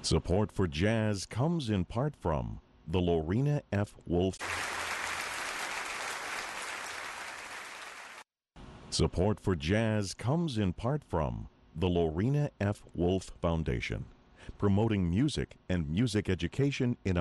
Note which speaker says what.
Speaker 1: Support for jazz comes in part from the Lorena F. Wolf. Support for jazz comes in part from the Lorena F. Wolf Foundation, promoting music and music education in